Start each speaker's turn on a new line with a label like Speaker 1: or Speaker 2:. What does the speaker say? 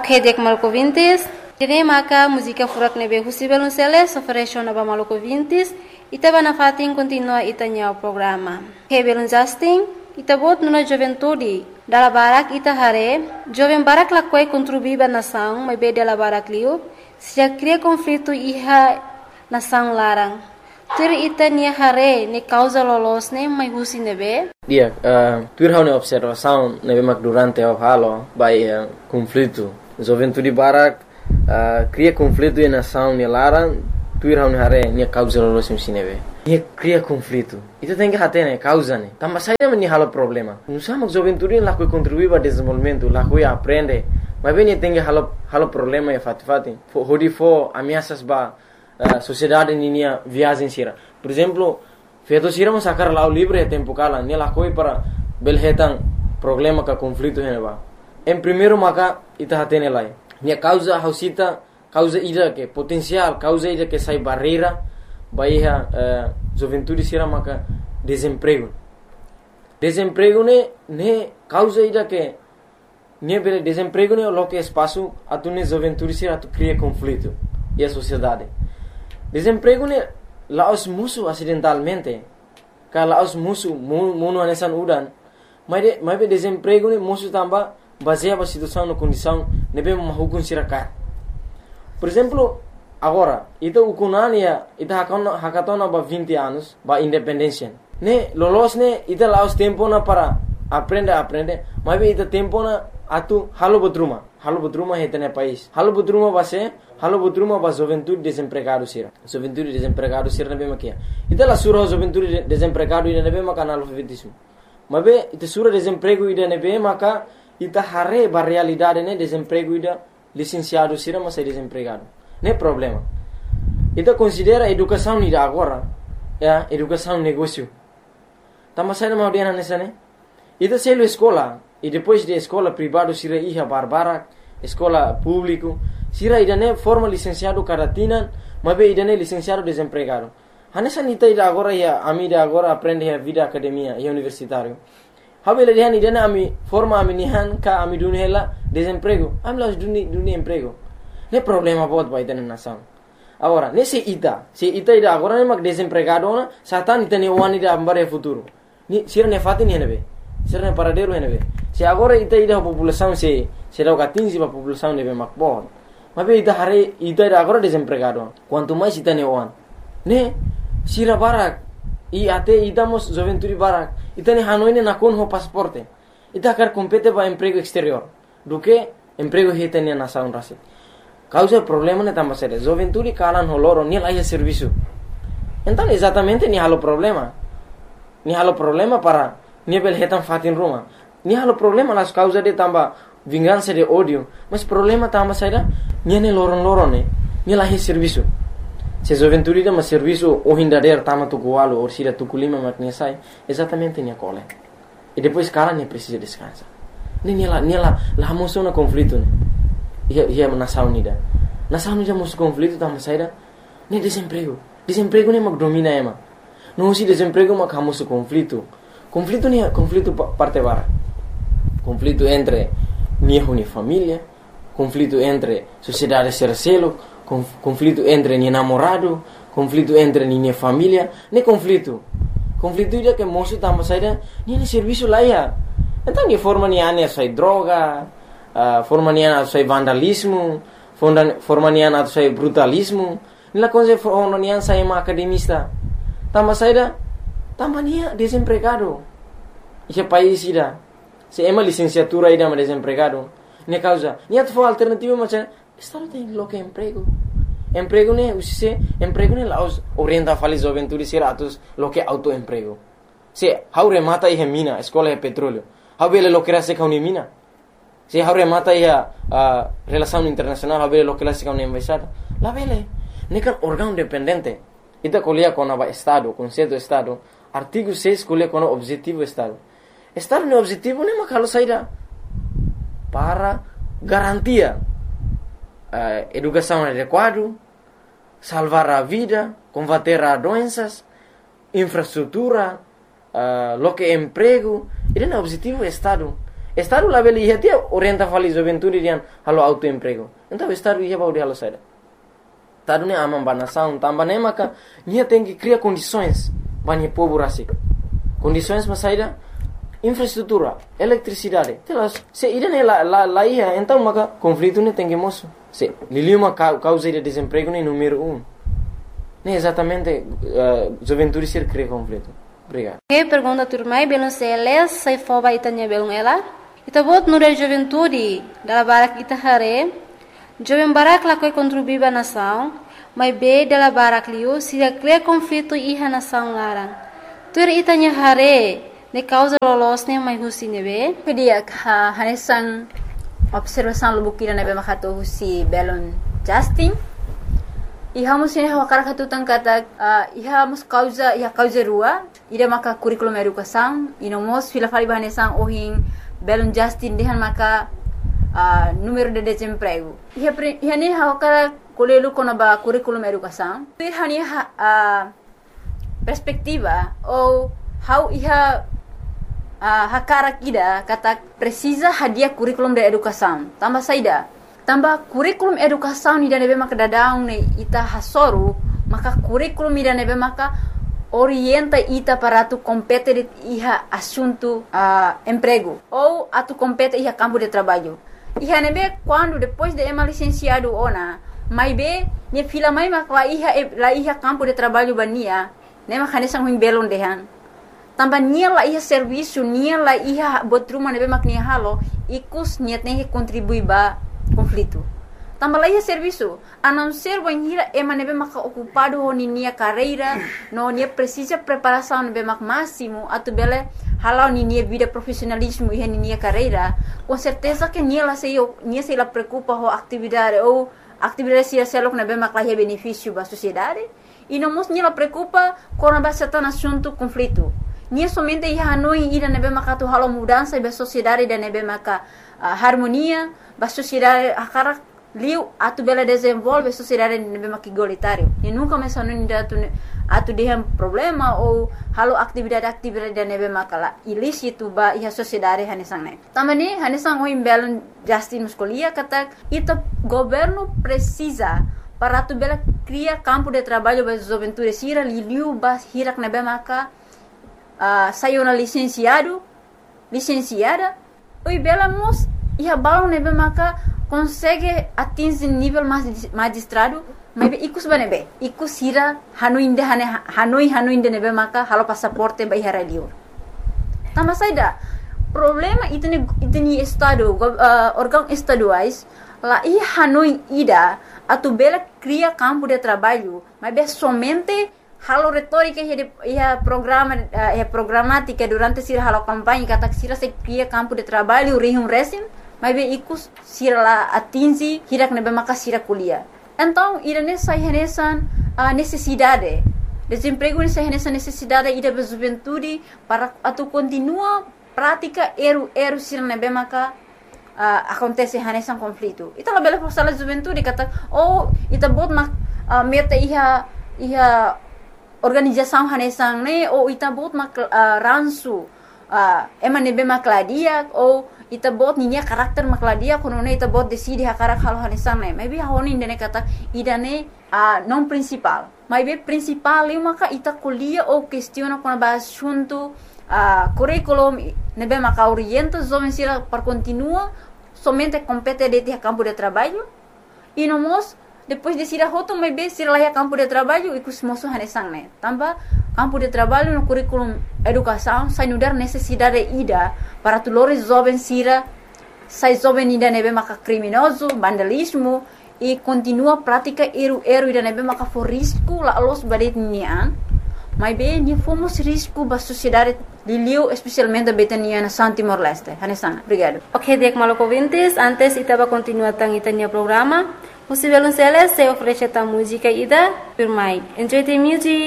Speaker 1: Ok, dek Maluku Vintis. Dene maka música furak nebe Husi Belunceles oferece naba Maluku Vintis. Ita bana fatin continua itanya o programa. He Belun Justin, ita bot nuna juventude. Dala barak ita hare, jovem barak lakwai contribuiba nação, mas be dala barak liu, se cria conflito iha nação larang. Tur ita nia hare ne causa lolos ne mai husi nebe.
Speaker 2: Dia, tur hau ne observação nebe mak durante o halo by conflito. Juventude barak cria conflito e nação ne larang, tur hau ne hare ne causa lolos nebe. Ia cria conflito. Itu tem que hate ne causa ne. Tambah saya meni halo problema. Nusama juventude lá que contribui para desenvolvimento, lá que aprende. Mas bem tem que halo problema e fati. Hodi fo ameaças ba sociedade ninia viagem sira. Por exemplo, feito sira mas sacar lá o livre é tempo cala, ne lá coi para belhetan problema ka conflito ne ba. Em primeiro maka ita hate ne lai. Ne causa hausita, causa ida que potencial, causa ida que sai barreira. Bahia juventude sira maka desemprego ne causa ida que ne bele desemprego ne lo que espaço atune juventude sira tu cria conflito e a sociedade. Desemprego ne laos musu acidentalmente ka laos musu muno anesan udan mas be desemprego ne musu tamba baseia situação no condição ne be mahukun sira ka. Por exemplo, agora, ita ukunania, ita hakatona ba 20 anos, ba independência. Ne, lolos ne, ita laos tempo na para aprende, mas be ita tempo na atu halo botruma heta ne país. Halo botruma ba juventude desempregado sira. Juventude desempregado sira ne be makia. Ita la sura juventude desempregado ida ne be maka analfabetismo. Mas be ita sura desemprego ida ne be maka ita hare ba realidade ne desemprego ida licenciado sira mas é desempregado. Nem problema. Ita considera educação nida agora, educação negócio. Tama sai na audiana nessa né? Ita selo escola e depois de escola privado sira iha barbara, escola público, sira ida ne forma licenciado caratina, mas be ida ne licenciado desempregado. Hanessa nita ida agora ia amida agora aprende a vida academia e universitário. Habele dia ida ne ami forma aminihan ka amidun hela desemprego. Amlas duni emprego. Ne problema bot ba ita nação. Agora, se ita ida agora ne mag desempregado na, satan ita ne wani da ambare futuro. Ni sira ne fati ni nebe. Sira ne paradero nebe. Se agora ita ida população se dá 15 ba população nebe mag bot. Mas be ita hare ita ida agora desempregado. Quanto mais ita ne wan. Ne sira barak e até ita mos juventude barak. Ita ne hanoi ne nakon ho pasaporte. Ita quer compete ba emprego exterior. Do que emprego hita ne nação rasi. Causa problema ne tambah sério. Juventude kalan holoro ni laia serviço. Então exatamente ni halo problema. Ni halo problema para ni bel hetan fatin ruma. Ni halo problema las causa de tambah vingança de ódio. Mas problema tambah sério ni ne loron ne. Ni laia serviço. Se juventude mas serviço o hindader tama tu gualo or sira tu kulima matnia sai. Exatamente ni cole. E depois kalan ni precisa descansar. Ni la moção na conflito ne. Ia nação nida mus conflito tama saida ne desemprego ne mag domina ema não se desemprego mag hamus conflito parte bara conflito entre ni família conflito entre sociedade sercelo conflito entre ni namorado conflito entre ni família ne conflito ida que moço tama saida ni serviço lá ia então ni forma ni ane sai droga forma nian atau sai vandalismo, forma nian atau sai brutalismo, nila konse forma nian sai ma academista. Tambah saida, tambah nia desempregado. Ia país ida, se ema licenciatura ida ma desempregado. Ne causa, nia tu alternativa macam, estado tem lo que emprego. Emprego ne laos orienta fali juventude siratus lo que autoemprego. Se haure mata ia mina, escola é petróleo. Haubele lo que rase kauni mina. Se haure mata ia relação internacional, haubele lo que rase kauni embaixada. La vele, nekan órgão dependente. Ita colia com o Estado, conceito do Estado. Artigo 6 colia com o objetivo do Estado. Estado no objetivo nem makalo saída para garantia educação adequada, salvar a vida, combater as doenças, infraestrutura, lo que é emprego. Esse é o objetivo do Estado. Estado label ia dia orienta fali juventude rian halo autoemprego. Então estado ia baudi halo saida. Estado ne amam banação, tamba ne maka nia tem que criar condições bani povo rasik. Condições mas saida infraestrutura, eletricidade. Telas se ida ne la ia então maka conflito ne tem que moço. Se liliu uma causa de desemprego ne número 1. Ne exatamente juventude ser cria conflito. Obrigado.
Speaker 1: Que pergunta turmai belum seles sai foba itanya belum ela. Ita bot nura juventude dala barak ita hare. Jovem barak la koi contribuir ba nação, mas be dala barak liu se cria conflito iha nação larang. Tur itanya hare ne causa lolos ne mai husi nebe.
Speaker 3: Kedia hanesan observação lubukira nebe makato husi belon Justin. Iha musine hawakara katutan kata iha mus causa rua ida maka curriculum educação inomos fila fali bahanesan ohin belon Justin dehan maka número de desemprego iha ne hawakara kolelu konaba curriculum educação iha ne perspectiva ou how iha hakara kida kata precisa hadiah curriculum de educação tambah saida tambah kurikulum educação ida nebe maka dadang ne ita hasoru maka kurikulum ida nebe maka orienta ita para tu compete iha assunto emprego ou atu compete iha campo de trabalho iha nebe quando depois de ema licenciado ona mai be ne fila mai maka la iha campo de trabalho bania ne maka nesang huing belon dehan tambah nia la iha serviço nia la iha botruma nebe mak nia halo ikus niat ne contribui ba conflito. Tambah lagi serviço, a não ser banhira ema nebe maka ocupado honi nia carreira, no nia precisa preparação nebe mak máximo, atu bele halau ni nia vida profissionalismo e nia carreira, com certeza que nia se la preocupa ho atividade ou atividade se selok nebe mak lahi benefício ba sociedade, e não mos nia la preocupa com a certain assunto conflito. Nia somente ia hanoi ida nebe maka tu halau mudança ba sociedade da nebe maka harmonia ba sociedade akara liu atu bela desenvolve sociedade nebe mak igualitário e nunca mais hanon atu dehem problema ou halo atividade da nebe makala ilícito ba iha sociedade hanesang ne tamani hanesang o imbelon Justin Muscolia kata ita governo precisa para atu bela cria campo de trabalho ba juventude sira liu ba hirak nebe maka sayona licenciada oi bela mos iha balon nebe maka consegue atingir nível magistrado mas ikus banebe ikus hira hanoi inde nebe maka halo passaporte ba iha radio tambah saida problema itni estado órgão estaduais la iha hanoi ida atu bela cria campo de trabalho mas somente halo retórica ia programática durante sira halo campanha kata sira se cria campo de trabalho rihum resim mas ikus sira la atingi hirak nebe maka sira kuliah então irane sai hanesan necessidade desemprego ne sai hanesan necessidade ida ba juventude para atu continua prática eru sira nebe maka acontece hanesan conflito ita la bela forsala juventude kata ita bot mak meta iha organização hanesang ne ou ita bot mak ransu ema nebe makladia ou ita bot ninya karakter makladia kono ne ita bot decide hakarak halo hanesang ne maybe honi ndene kata idane non principal maybe principal eu maka ita kuliah ou questiona kono ba assunto curriculum nebe maka orienta jovem sira para continua somente compete de campo de trabalho e nomos depois de sira hoto maybe sira lá campo de trabalho e kus moço hanesang ne tambah campo de trabalho no curriculum educação sai nudar necessidade ida para tulores jovem sira sai jovem ida nebe maka criminoso vandalismo e continua prática eru ida nebe maka for risco la los badet nian mas bem ni fomos risco ba sociedade liliu especialmente betania na Timor Leste hanesang obrigado.
Speaker 1: Ok, dek maloko vintes antes itaba continua tang itania programa. Musivelon Celes se oferece ta música ida firmai. Enjoy the music.